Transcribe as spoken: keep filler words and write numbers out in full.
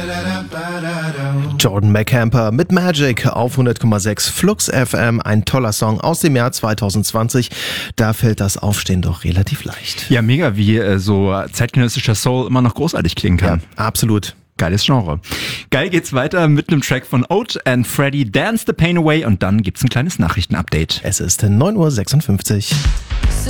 Jordan McCamper mit Magic auf hundert Komma sechs Flux F M. Ein toller Song aus dem Jahr zwanzig zwanzig. Da fällt das Aufstehen doch relativ leicht. Ja, mega, wie äh, so zeitgenössischer Soul immer noch großartig klingen kann. Ja, absolut. Geiles Genre. Geil geht's weiter mit einem Track von Oat and Freddy, Dance the Pain Away, und dann gibt's ein kleines Nachrichtenupdate. Es ist neun Uhr sechsundfünfzig.